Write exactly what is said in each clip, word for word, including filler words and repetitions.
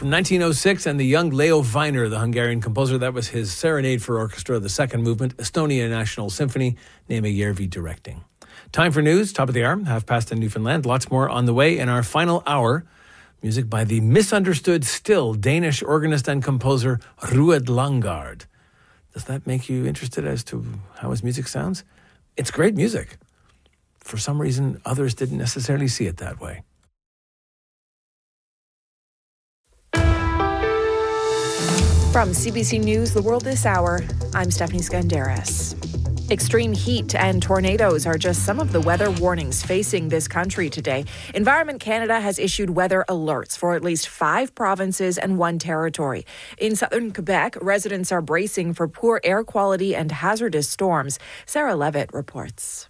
From nineteen oh six, and the young Leo Weiner, the Hungarian composer. That was his Serenade for Orchestra, the second movement, Estonia National Symphony, Neeme Järvi directing. Time for news, top of the hour, half past in Newfoundland. Lots more on the way in our final hour. Music by the misunderstood still Danish organist and composer Ruud Langgaard. Does that make you interested as to how his music sounds? It's great music. For some reason, others didn't necessarily see it that way. From C B C News, The World This Hour, I'm Stephanie Skandaris. Extreme heat and tornadoes are just some of the weather warnings facing this country today. Environment Canada has issued weather alerts for at least five provinces and one territory. In southern Quebec, residents are bracing for poor air quality and hazardous storms. Sarah Levitt reports.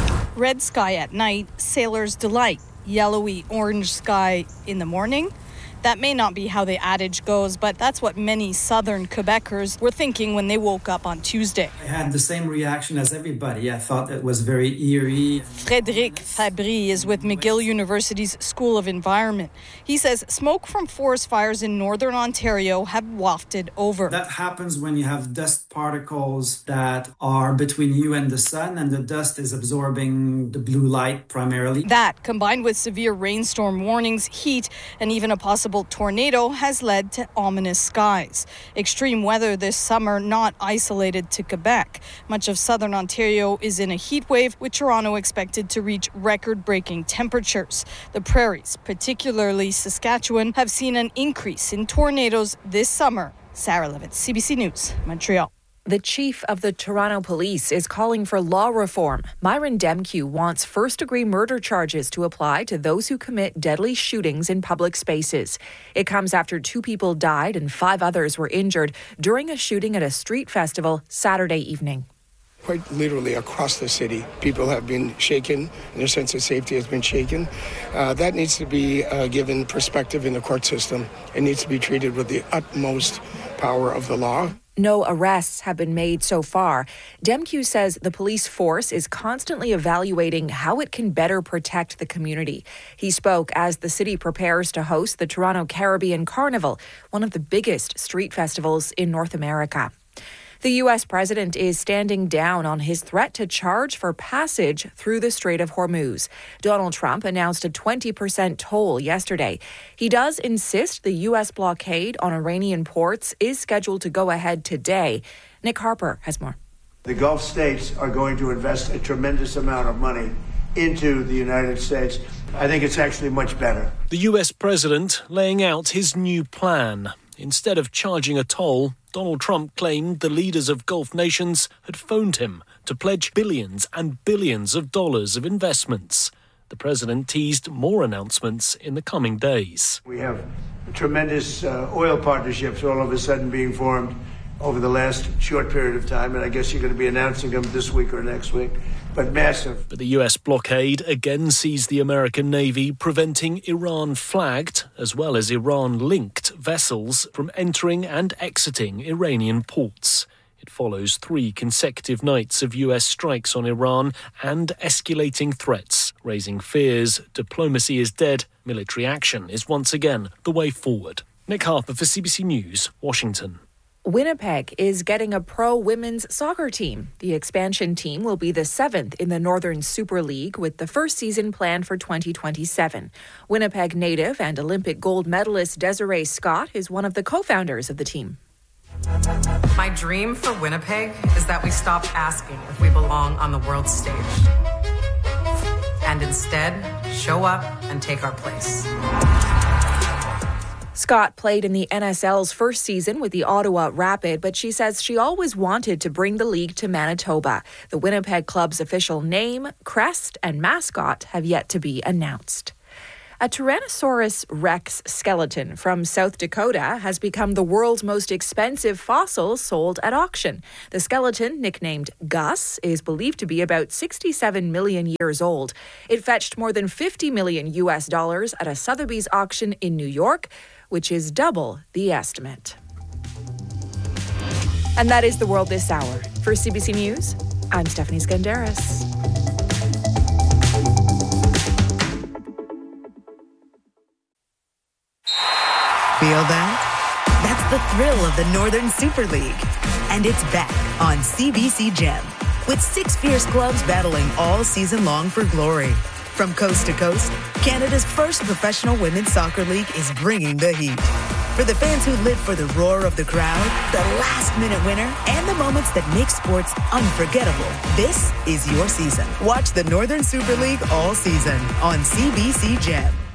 Red sky at night, sailor's delight. Yellowy orange sky in the morning. That may not be how the adage goes, but that's what many southern Quebecers were thinking when they woke up on Tuesday. I had the same reaction as everybody. I thought it was very eerie. Frédéric Fabry is with McGill University's School of Environment. He says smoke from forest fires in northern Ontario have wafted over. That happens when you have dust particles that are between you and the sun, and the dust is absorbing the blue light primarily. That, combined with severe rainstorm warnings, heat, and even a possible tornado, has led to ominous skies. Extreme weather this summer not isolated to Quebec. Much of southern Ontario is in a heat wave, with Toronto expected to reach record-breaking temperatures. The prairies, particularly Saskatchewan, have seen an increase in tornadoes this summer. Sarah Levitt, C B C News, Montreal. The chief of the Toronto Police is calling for law reform. Myron Demkiw wants first-degree murder charges to apply to those who commit deadly shootings in public spaces. It comes after two people died and five others were injured during a shooting at a street festival Saturday evening. Quite literally across the city, people have been shaken, and their sense of safety has been shaken. Uh, that needs to be uh, given perspective in the court system. It needs to be treated with the utmost power of the law. No arrests have been made so far. Demkiw says the police force is constantly evaluating how it can better protect the community. He spoke as the city prepares to host the Toronto Caribbean Carnival, one of the biggest street festivals in North America. The U S president is standing down on his threat to charge for passage through the Strait of Hormuz. Donald Trump announced a twenty percent toll yesterday. He does insist the U S blockade on Iranian ports is scheduled to go ahead today. Nick Harper has more. The Gulf states are going to invest a tremendous amount of money into the United States. I think it's actually much better. The U S president laying out his new plan. Instead of charging a toll, Donald Trump claimed the leaders of Gulf nations had phoned him to pledge billions and billions of dollars of investments. The president teased more announcements in the coming days. We have tremendous uh, oil partnerships all of a sudden being formed over the last short period of time, and I guess you're going to be announcing them this week or next week, but massive. But the U S blockade again sees the American Navy preventing Iran-flagged, as well as Iran-linked vessels from entering and exiting Iranian ports. It follows three consecutive nights of U S strikes on Iran and escalating threats, raising fears diplomacy is dead, military action is once again the way forward. Nick Harper for C B C News, Washington. Winnipeg is getting a pro women's soccer team. The expansion team will be the seventh in the Northern Super League, with the first season planned for twenty twenty-seven. Winnipeg native and Olympic gold medalist Desiree Scott is one of the co-founders of the team. My dream for Winnipeg is that we stop asking if we belong on the world stage and instead show up and take our place. Scott played in the N S L's first season with the Ottawa Rapid, but she says she always wanted to bring the league to Manitoba. The Winnipeg club's official name, crest, and mascot have yet to be announced. A Tyrannosaurus rex skeleton from South Dakota has become the world's most expensive fossil sold at auction. The skeleton, nicknamed Gus, is believed to be about sixty-seven million years old. It fetched more than fifty million U S dollars at a Sotheby's auction in New York, which is double the estimate. And that is The World This Hour. For C B C News, I'm Stephanie Skandaris. Feel that? That's the thrill of the Northern Super League. And it's back on C B C Gem, with six fierce clubs battling all season long for glory. From coast to coast, Canada's first professional women's soccer league is bringing the heat. For the fans who live for the roar of the crowd, the last-minute winner, and the moments that make sports unforgettable, this is your season. Watch the Northern Super League all season on C B C Gem.